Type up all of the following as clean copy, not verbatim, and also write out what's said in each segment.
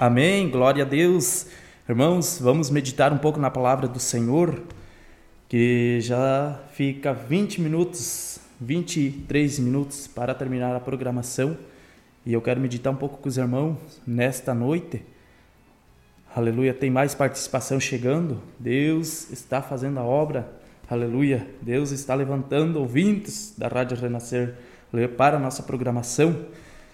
Amém, glória a Deus. Irmãos, vamos meditar um pouco na palavra do Senhor, que já fica 23 minutos para terminar a programação. E eu quero meditar um pouco com os irmãos nesta noite. Aleluia, tem mais participação chegando. Deus está fazendo a obra. Aleluia, Deus está levantando ouvintes da Rádio Renascer para a nossa programação.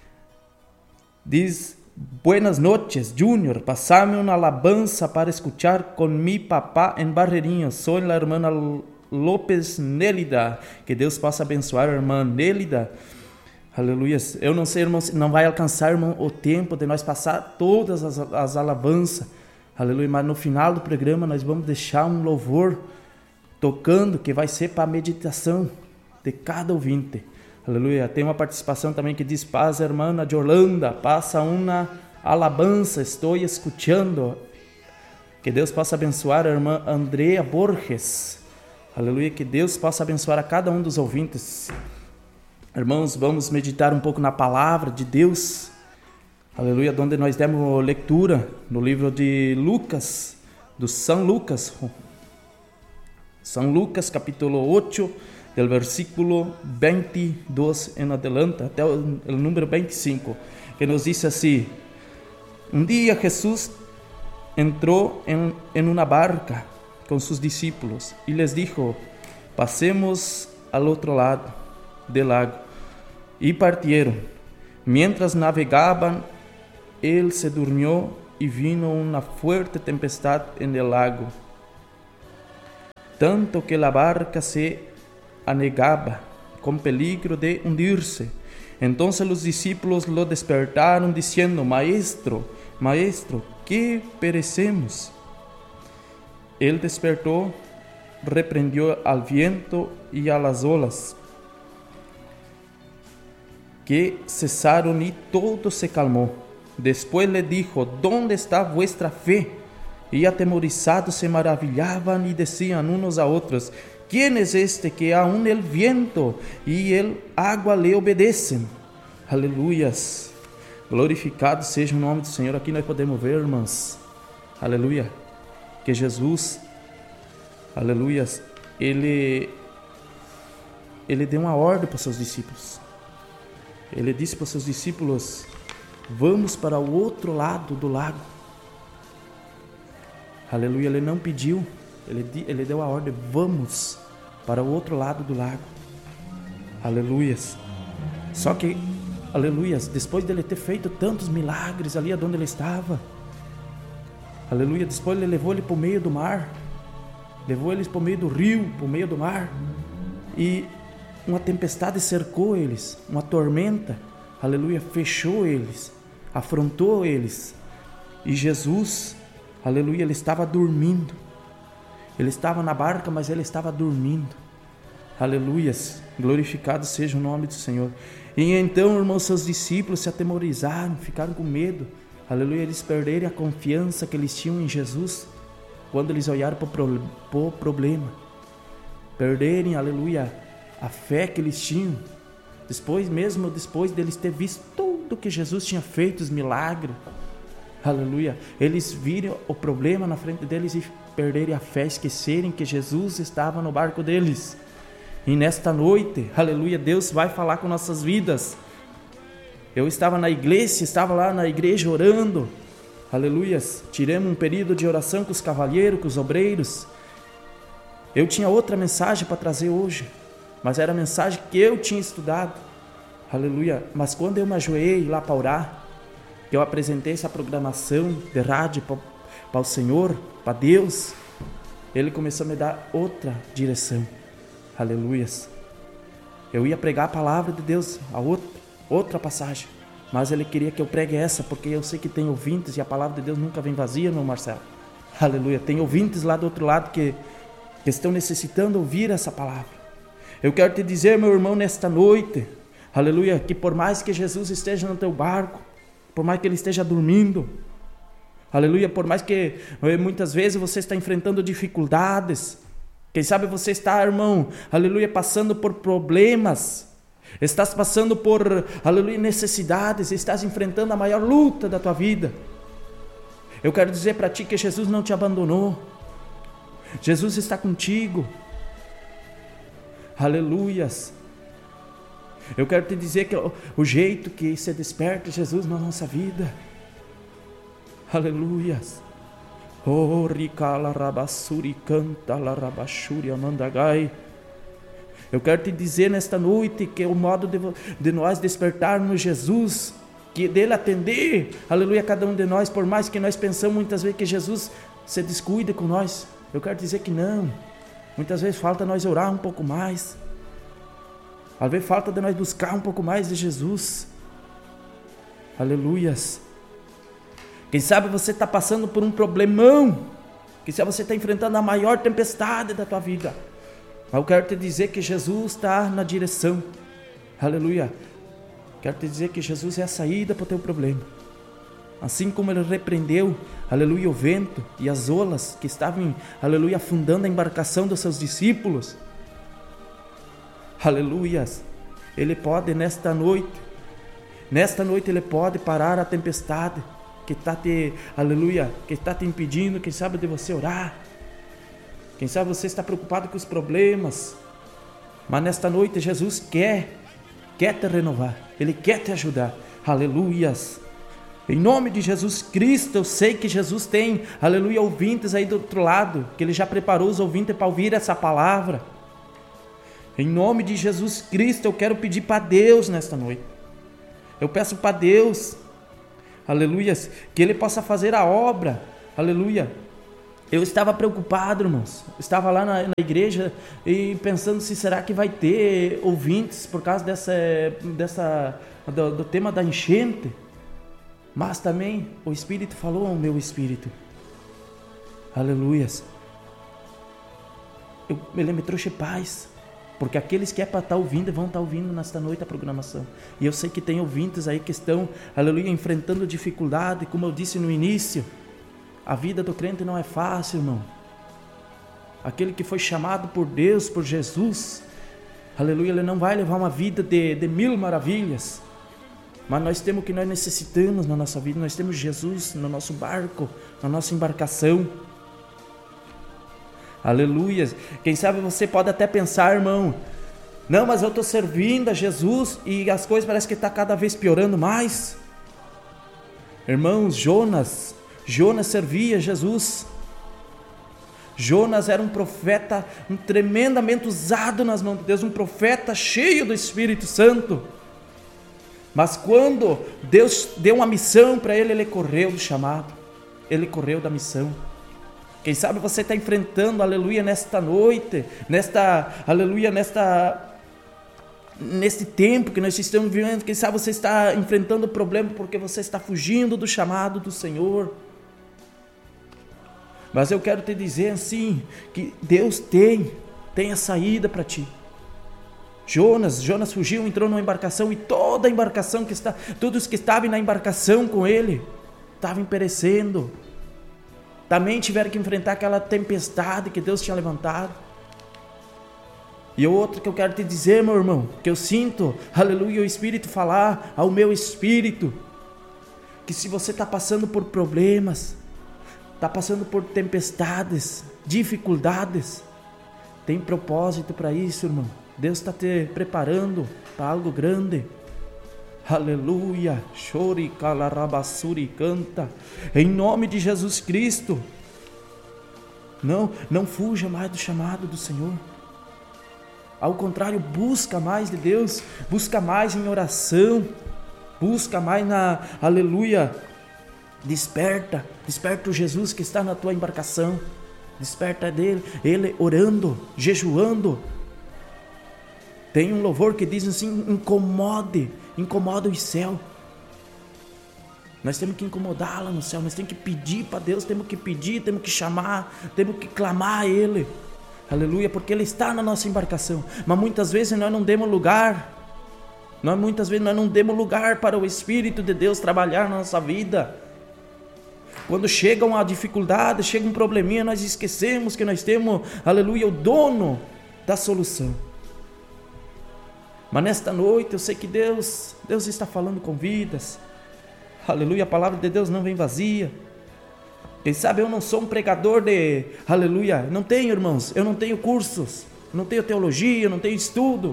Diz: Buenas noches, Junior. Passame una alabanza para escuchar con mi papá en Barreirinha. Soy la hermana López Nélida. Que Deus possa abençoar a irmã Nélida. Aleluia. Eu não sei, irmão, não vai alcançar, irmão, o tempo de nós passar todas as alabanças. Aleluia. Mas no final do programa nós vamos deixar um louvor tocando, que vai ser para a meditação de cada ouvinte. Aleluia. Tem uma participação também que diz: Paz, hermana de Holanda, passa uma alabanza, estou escutando. Que Deus possa abençoar a irmã Andrea Borges. Aleluia. Que Deus possa abençoar a cada um dos ouvintes. Irmãos, vamos meditar um pouco na palavra de Deus. Aleluia. Onde nós demos leitura no livro de Lucas, do São Lucas. São Lucas, capítulo 8, del versículo 22 en adelante, até o número 25, que nos diz assim: Um dia Jesús entrou en una barca con sus discípulos y les dijo: Pasemos al otro lado del lago. Y partieron. Mientras navegaban, él se durmió y vino una fuerte tempestad en el lago, tanto que la barca se anegaba, con peligro de hundirse. Entonces los discípulos lo despertaron diciendo: Maestro, ¿qué perecemos? Él despertó, reprendió al viento y a las olas, que cesaron y todo se calmó. Después le dijo: ¿Dónde está vuestra fe? Y atemorizados se maravillaban y decían unos a otros: ¿Quién es este que aún el viento y el agua le obedecem? Aleluias. Glorificado seja o nome do Senhor. Aqui nós podemos ver, irmãos, aleluia, que Jesus, aleluias, ele deu uma ordem para os seus discípulos. Ele disse para os seus discípulos: vamos para o outro lado do lago. Aleluia. Ele não pediu, ele deu a ordem: vamos para o outro lado do lago. Aleluias. Só que, aleluias, depois dele ter feito tantos milagres ali onde ele estava, aleluia, depois ele levou ele para o meio do mar, levou eles para o meio do rio, para o meio do mar, e uma tempestade cercou eles, uma tormenta, aleluia, fechou eles, afrontou eles. E Jesus, aleluia, ele estava dormindo. Ele estava na barca, mas ele estava dormindo. Aleluias, glorificado seja o nome do Senhor. E então, irmãos, seus discípulos se atemorizaram, ficaram com medo. Aleluia, eles perderam a confiança que eles tinham em Jesus quando eles olharam para o problema. Perderem, aleluia, a fé que eles tinham. Depois deles ter visto tudo que Jesus tinha feito, os milagres. Aleluia. Eles viram o problema na frente deles e perderem a fé, esquecerem que Jesus estava no barco deles. E nesta noite, aleluia, Deus vai falar com nossas vidas. Eu estava lá na igreja orando, aleluia, tiramos um período de oração com os cavalheiros, com os obreiros. Eu tinha outra mensagem para trazer hoje, mas era a mensagem que eu tinha estudado, aleluia. Mas quando eu me ajoelhei lá para orar, que eu apresentei essa programação de rádio para o Senhor, para Deus, Ele começou a me dar outra direção, aleluias. Eu ia pregar a palavra de Deus, a outra passagem, mas Ele queria que eu pregue essa, porque eu sei que tem ouvintes e a palavra de Deus nunca vem vazia, meu Marcelo, aleluia. Tem ouvintes lá do outro lado que estão necessitando ouvir essa palavra. Eu quero te dizer, meu irmão, nesta noite, aleluia, que por mais que Jesus esteja no teu barco, por mais que ele esteja dormindo, aleluia, por mais que muitas vezes você está enfrentando dificuldades, quem sabe você está, irmão, aleluia, passando por problemas, estás passando por, aleluia, necessidades, estás enfrentando a maior luta da tua vida, Eu quero dizer para ti que Jesus não te abandonou. Jesus está contigo. Aleluias. Eu quero te dizer que o jeito que se desperta Jesus na nossa vida. Aleluias. Oh, ricala rabassuri canta la rabashuri amandagai. Eu quero te dizer nesta noite que o modo de nós despertarmos Jesus, que dele atender, aleluia, cada um de nós, por mais que nós pensamos muitas vezes que Jesus se descuida com nós, eu quero dizer que não. Muitas vezes falta nós orar um pouco mais. Às vezes falta de nós buscar um pouco mais de Jesus. Aleluias. Quem sabe você está passando por um problemão. Quem sabe você está enfrentando a maior tempestade da tua vida. Mas eu quero te dizer que Jesus está na direção. Aleluia. Quero te dizer que Jesus é a saída para o teu problema. Assim como ele repreendeu, aleluia, o vento e as olas que estavam, aleluia, afundando a embarcação dos seus discípulos. Aleluias. Ele pode nesta noite ele pode parar a tempestade que está te, aleluia, que está te impedindo, quem sabe, de você orar. Quem sabe você está preocupado com os problemas, mas nesta noite Jesus quer te renovar, Ele quer te ajudar. Aleluias. Em nome de Jesus Cristo, eu sei que Jesus tem, aleluia, ouvintes aí do outro lado, que Ele já preparou os ouvintes para ouvir essa palavra. Em nome de Jesus Cristo, eu quero pedir para Deus nesta noite. Eu peço para Deus, aleluia, que Ele possa fazer a obra, aleluia. Eu estava preocupado, irmãos. Eu estava lá na igreja e pensando se será que vai ter ouvintes por causa do tema da enchente. Mas também o Espírito falou ao meu espírito. Aleluias. Ele me trouxe paz. Porque aqueles que é para estar ouvindo vão estar ouvindo nesta noite a programação. E eu sei que tem ouvintes aí que estão, aleluia, enfrentando dificuldade, como eu disse no início. A vida do crente não é fácil, irmão. Aquele que foi chamado por Deus, por Jesus, aleluia, ele não vai levar uma vida de mil maravilhas. Mas nós temos o que nós necessitamos na nossa vida. Nós temos Jesus no nosso barco, na nossa embarcação. Aleluia. Quem sabe você pode até pensar, irmão, não, mas eu estou servindo a Jesus e as coisas parecem que estão cada vez piorando mais. Irmãos, Jonas servia a Jesus. Jonas era um profeta tremendamente usado nas mãos de Deus, um profeta cheio do Espírito Santo. Mas quando Deus deu uma missão para ele, ele correu do chamado, ele correu da missão. Quem sabe você está enfrentando, aleluia, nesta noite, neste tempo que nós estamos vivendo, quem sabe você está enfrentando o problema porque você está fugindo do chamado do Senhor. Mas eu quero te dizer assim, que Deus tem a saída para ti. Jonas fugiu, entrou numa embarcação e toda a embarcação todos que estavam na embarcação com ele, estavam perecendo. Também tiveram que enfrentar aquela tempestade que Deus tinha levantado. E outro que eu quero te dizer, meu irmão, que eu sinto, aleluia, o Espírito falar ao meu espírito, que se você está passando por problemas, está passando por tempestades, dificuldades, tem propósito para isso, irmão. Deus está te preparando para algo grande. Aleluia, chore, calarabassuri, canta, em nome de Jesus Cristo. Não fuja mais do chamado do Senhor. Ao contrário, busca mais de Deus, busca mais em oração, busca mais aleluia, desperta o Jesus que está na tua embarcação, desperta dele, ele orando, jejuando. Tem um louvor que diz assim, incomoda o céu. Nós temos que incomodar lá no céu, nós temos que pedir para Deus, temos que pedir, temos que chamar, temos que clamar a Ele. Aleluia, porque Ele está na nossa embarcação. Mas muitas vezes nós não demos lugar. Nós não demos lugar para o Espírito de Deus trabalhar na nossa vida. Quando chega uma dificuldade, chega um probleminha, nós esquecemos que nós temos, aleluia, o dono da solução. Mas nesta noite eu sei que Deus está falando com vidas. Aleluia, a palavra de Deus não vem vazia. Quem sabe eu não sou um pregador de, aleluia, não tenho, irmãos, eu não tenho cursos, não tenho teologia, não tenho estudo.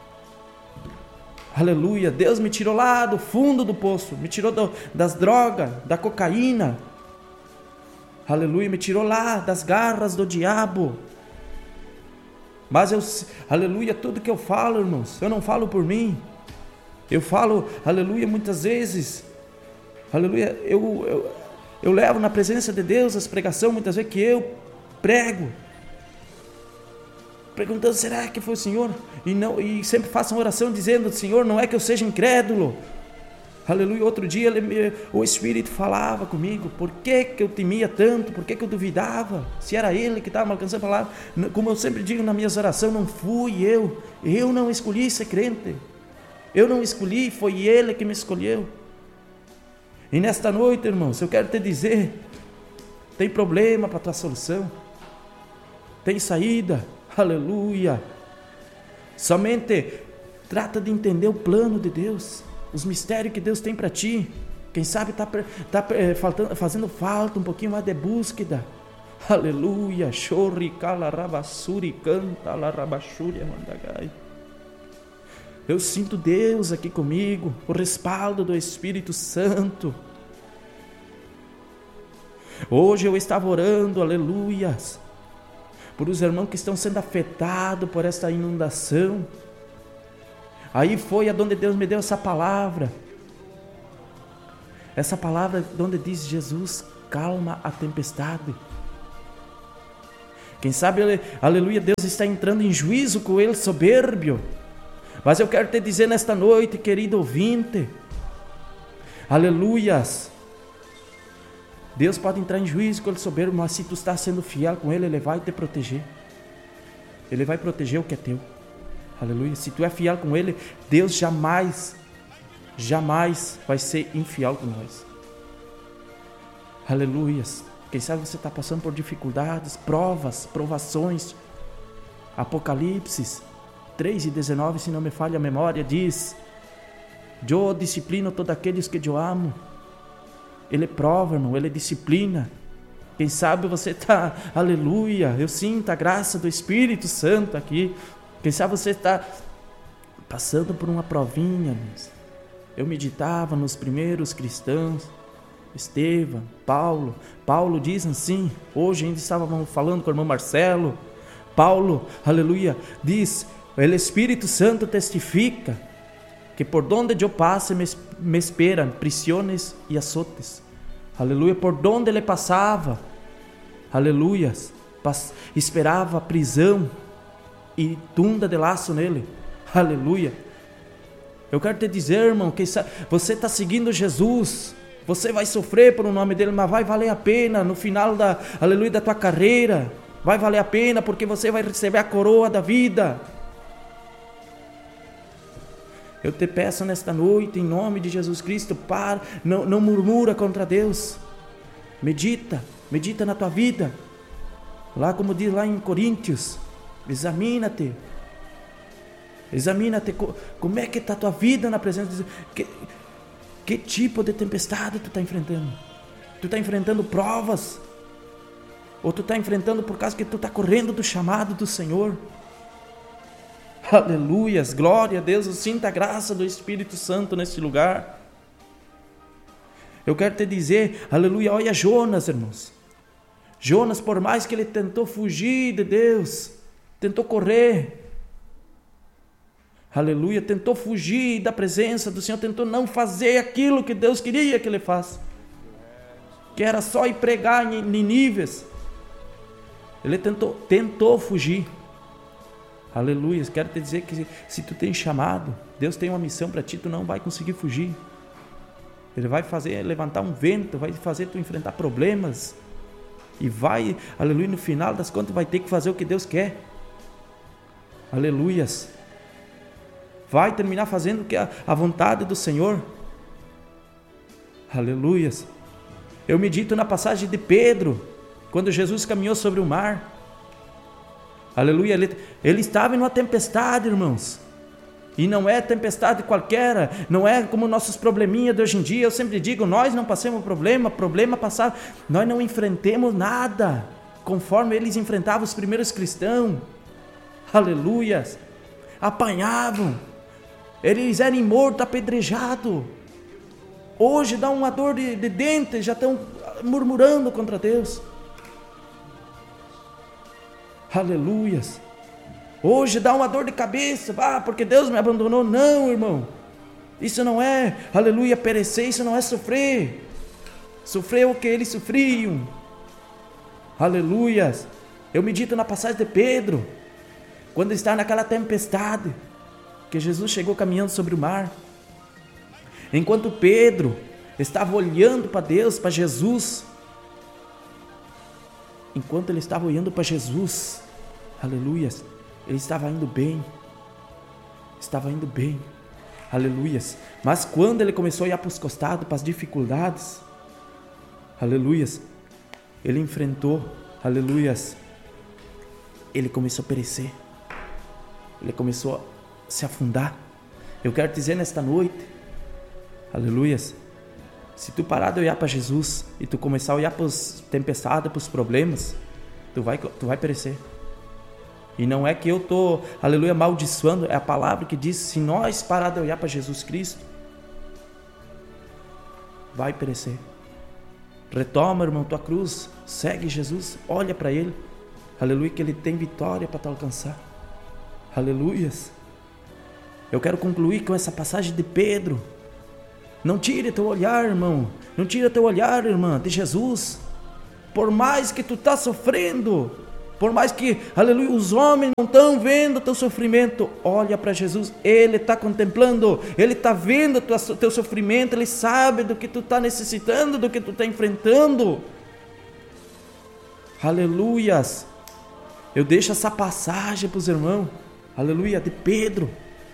Aleluia, Deus me tirou lá do fundo do poço, me tirou das drogas, da cocaína. Aleluia, me tirou lá das garras do diabo. Mas aleluia, tudo que eu falo, irmãos, eu não falo por mim. Eu falo, aleluia, muitas vezes, aleluia, eu levo na presença de Deus as pregações, muitas vezes que eu prego, perguntando, será que foi o Senhor? E sempre faço uma oração dizendo, Senhor, não é que eu seja incrédulo. Aleluia, outro dia o Espírito falava comigo, por que eu temia tanto, por que eu duvidava, se era Ele que estava me alcançando a palavra. Como eu sempre digo nas minhas orações, não fui eu não escolhi ser crente, eu não escolhi, foi Ele que me escolheu. E nesta noite, irmãos, eu quero te dizer, tem problema para a tua solução, tem saída, aleluia, somente trata de entender o plano de Deus, os mistérios que Deus tem para ti. Quem sabe está fazendo falta um pouquinho mais de búsqueda. Aleluia. Chorri cala rabassuri canta la rabachúria mandagai. Eu sinto Deus aqui comigo, o respaldo do Espírito Santo. Hoje eu estava orando, aleluias, por os irmãos que estão sendo afetados por esta inundação. Aí foi aonde Deus me deu essa palavra onde diz Jesus, calma a tempestade. Quem sabe, aleluia, Deus está entrando em juízo com ele soberbio. Mas eu quero te dizer nesta noite, querido ouvinte, aleluias, Deus pode entrar em juízo com ele soberbo, mas se tu está sendo fiel com ele, ele vai te proteger. Ele vai proteger o que é teu. Aleluia, se tu é fiel com Ele, Deus jamais vai ser infiel com nós. Aleluias, quem sabe você está passando por dificuldades, provações. Apocalipse 3:19, se não me falha a memória, diz, eu disciplino todos aqueles que eu amo. Ele prova, irmão, Ele disciplina. Quem sabe você está, aleluia, eu sinto a graça do Espírito Santo aqui. Quem sabe você está passando por uma provinha. Eu meditava nos primeiros cristãos, Estevão, Paulo diz assim, hoje ainda estávamos falando com o irmão Marcelo, Paulo, aleluia, diz, o Espírito Santo testifica que por donde eu passe me esperam prisiones e azotes, aleluia, por donde ele passava, aleluia, esperava a prisão e tunda de laço nele, aleluia. Eu quero te dizer, irmão, que você está seguindo Jesus, você vai sofrer por o nome dele, mas vai valer a pena no final aleluia, da tua carreira, vai valer a pena porque você vai receber a coroa da vida. Eu te peço nesta noite, em nome de Jesus Cristo, não murmura contra Deus, medita na tua vida, lá como diz lá em Coríntios, examina-te, como é que está a tua vida na presença de Deus, que tipo de tempestade tu está enfrentando? Tu está enfrentando provas? Ou tu está enfrentando por causa que tu está correndo do chamado do Senhor? Aleluias, glória a Deus, eu sinto a graça do Espírito Santo nesse lugar. Eu quero te dizer, aleluia, olha Jonas, irmãos. Jonas, por mais que ele tentou fugir de Deus, tentou correr, aleluia, tentou fugir da presença do Senhor, tentou não fazer aquilo que Deus queria que ele faça, que era só ir pregar em Nínives. Ele tentou fugir, aleluia. Quero te dizer que se tu tem chamado, Deus tem uma missão para ti, tu não vai conseguir fugir. Ele vai levantar um vento, vai fazer tu enfrentar problemas, e vai, aleluia, no final das contas vai ter que fazer o que Deus quer, aleluias, vai terminar fazendo a vontade do Senhor, aleluias. Eu medito na passagem de Pedro, quando Jesus caminhou sobre o mar, aleluia, ele estava em uma tempestade, irmãos, E não é tempestade qualquer, não é como nossos probleminhas de hoje em dia. Eu sempre digo, nós não passamos problema passado. Nós não enfrentemos nada, conforme eles enfrentavam os primeiros cristãos. Aleluias. Apanhavam. Eles eram mortos, apedrejados. Hoje dá uma dor de dente, já estão murmurando contra Deus. Aleluias. Hoje dá uma dor de cabeça, porque Deus me abandonou. Não, irmão. Isso não é, aleluia, perecer, isso não é sofrer. Sofrer o que eles sofriam. Aleluias. Eu medito na passagem de Pedro, quando está naquela tempestade, que Jesus chegou caminhando sobre o mar. Enquanto Pedro estava olhando para Deus, para Jesus, enquanto ele estava olhando para Jesus, aleluias, ele estava indo bem, aleluias. Mas quando ele começou a olhar para os costados, para as dificuldades, aleluias, ele enfrentou, aleluias, ele começou a perecer, ele começou a se afundar. Eu quero te dizer nesta noite, aleluias, se tu parar de olhar para Jesus e tu começar a olhar para as tempestades, para os problemas, tu vai perecer. E não é que eu estou, aleluia, amaldiçoando, é a palavra que diz, se nós parar de olhar para Jesus Cristo, vai perecer. Retoma, irmão, tua cruz, segue Jesus, olha para Ele, aleluia, que Ele tem vitória para te alcançar. Aleluias. Eu quero concluir com essa passagem de Pedro. Não tire teu olhar, irmão. Não tire teu olhar, irmã, de Jesus. Por mais que tu tá sofrendo, por mais que, aleluia, os homens não estão vendo o teu sofrimento, olha para Jesus. Ele está contemplando, Ele está vendo o teu sofrimento, Ele sabe do que tu está necessitando, do que tu está enfrentando. Aleluias. Eu deixo essa passagem para os irmãos, aleluia, de Pedro.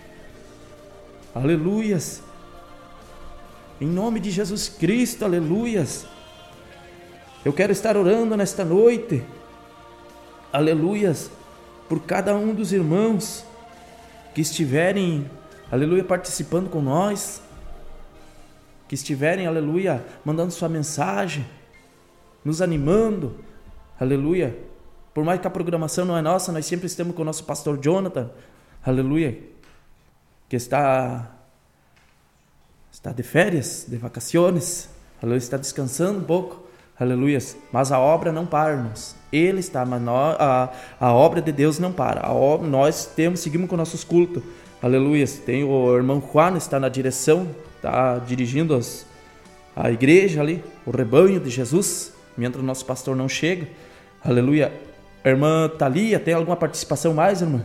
Aleluias. Em nome de Jesus Cristo, aleluias. Eu quero estar orando nesta noite, aleluias, por cada um dos irmãos que estiverem, aleluia, participando com nós, que estiverem, aleluia, mandando sua mensagem, nos animando, aleluia. Por mais que a programação não é nossa, nós sempre estamos com o nosso pastor Jonathan, aleluia, que está de férias, de vacaciones, aleluia, está descansando um pouco, aleluia, mas a obra não para, irmãos. Ele está, mas a obra de Deus não para. Nós seguimos com nossos cultos, aleluia. Tem o irmão Juan, está na direção, está dirigindo a igreja ali, o rebanho de Jesus, mientras o nosso pastor não chega, aleluia. A irmã Thalia, tem alguma participação mais, irmã?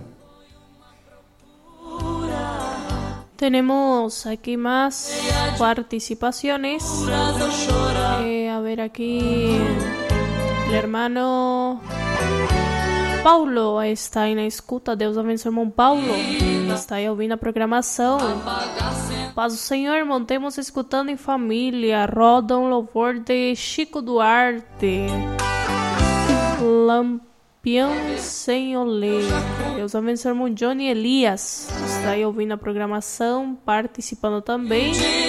Tenemos aquí más participaciones. A ver, aquí el hermano Paulo está aí na escuta. Deus abençoe, irmão Paulo. Está aí ouvindo a programação. Paz do Senhor, irmão. Temos escutando em família. Roda um louvor de Chico Duarte. Lampião sem olê. Deus abençoe, irmão Johnny Elias. Está aí ouvindo a programação, participando também.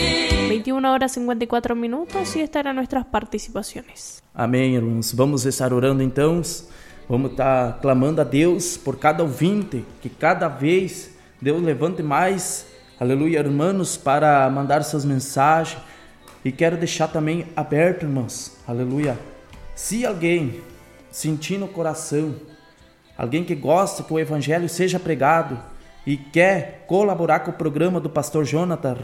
21h54 e estarão nossas participações. Amém, irmãos. Vamos estar orando então. Vamos estar clamando a Deus por cada ouvinte, que cada vez Deus levante mais, aleluia, irmãos, para mandar suas mensagens. E quero deixar também aberto, irmãos, aleluia. Se alguém sentir no coração, alguém que gosta que o evangelho seja pregado e quer colaborar com o programa do pastor Jonathan,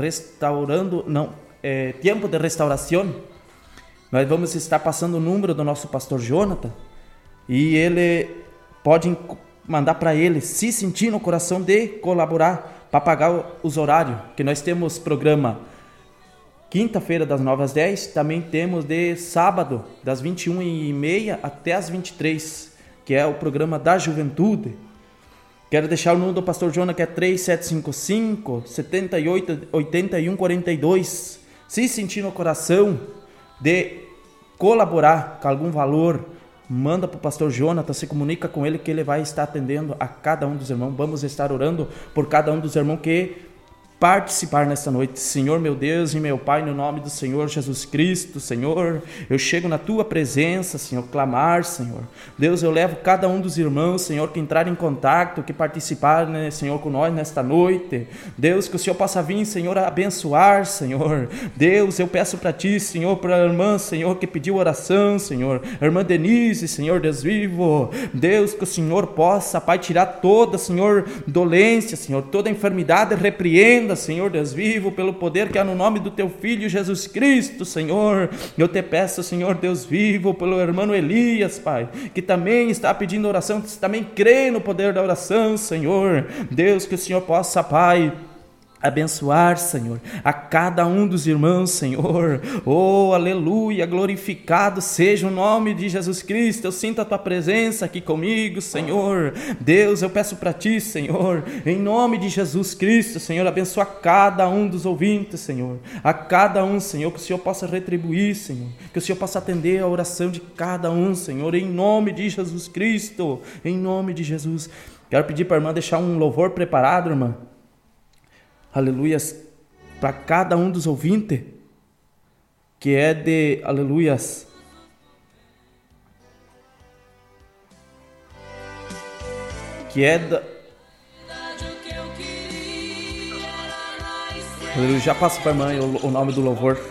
Tempo de Restauração, nós vamos estar passando o número do nosso pastor Jonathan e ele pode mandar para ele, se sentir no coração de colaborar, para pagar os horários, que nós temos programa quinta-feira das 9 às 10, também temos de sábado das 21h30 até as 23, que é o programa da juventude. Quero deixar o número do pastor Jonathan, que é 3755 78 81 42. Se sentir no coração de colaborar com algum valor, Manda para o pastor Jonathan, se comunica com ele que ele vai estar atendendo a cada um dos irmãos. Vamos estar orando por cada um dos irmãos que participar nesta noite. Senhor, meu Deus e meu Pai, no nome do Senhor Jesus Cristo, Senhor, eu chego na Tua presença, Senhor, clamar, Senhor. Deus, eu levo cada um dos irmãos, Senhor, que entraram em contato, que participaram, né, Senhor, com nós nesta noite. Deus, que o Senhor possa vir, Senhor, a abençoar, Senhor. Deus, eu peço para Ti, Senhor, para a irmã, Senhor, que pediu oração, Senhor. A irmã Denise, Senhor, Deus vivo. Deus, que o Senhor possa, Pai, tirar toda, Senhor, dolência, Senhor, toda enfermidade, repreenda, Senhor Deus vivo, pelo poder que há no nome do Teu Filho Jesus Cristo, Senhor. Eu te peço, Senhor Deus vivo, pelo irmão Elias, Pai, que também está pedindo oração, que também crê no poder da oração, Senhor. Deus, que o Senhor possa, Pai, abençoar, Senhor, a cada um dos irmãos, Senhor. Oh, aleluia, glorificado seja o nome de Jesus Cristo. Eu sinto a Tua presença aqui comigo, Senhor. Deus, eu peço para Ti, Senhor, em nome de Jesus Cristo, Senhor, abençoa cada um dos ouvintes, Senhor, a cada um, Senhor, que o Senhor possa retribuir, Senhor, que o Senhor possa atender a oração de cada um, Senhor, em nome de Jesus Cristo, em nome de Jesus. Quero pedir para a irmã deixar um louvor preparado, irmã. Aleluias, para cada um dos ouvintes, que é de, aleluias, que é da, aleluia, já passa para a irmã o nome do louvor,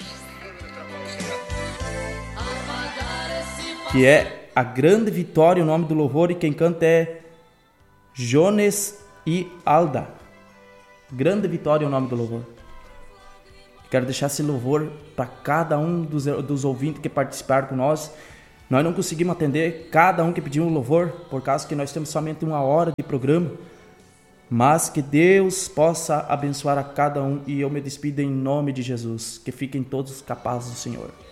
que é a grande vitória, o nome do louvor, e quem canta é Jones e Alda. Grande vitória é o nome do louvor. Quero deixar esse louvor para cada um dos ouvintes que participaram com nós. Nós não conseguimos atender cada um que pediu um louvor, por causa que nós temos somente 1 hora de programa. Mas que Deus possa abençoar a cada um. E eu me despido em nome de Jesus. Que fiquem todos capazes do Senhor.